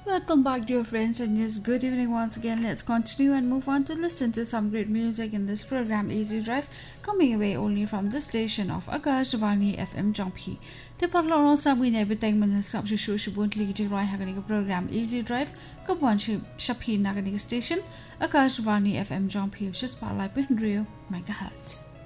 Welcome back, dear friends, and yes, good evening once again. Let's continue and move on to listen to some great music in this program, Easy Drive, coming away only from the station of Akashvani FM Jampi. The parlor some we never take when the substitution won't lead to right program Easy Drive, Kaponchi Shapi Nagani station, Akashvani FM Jampi, just by like Rio megahertz.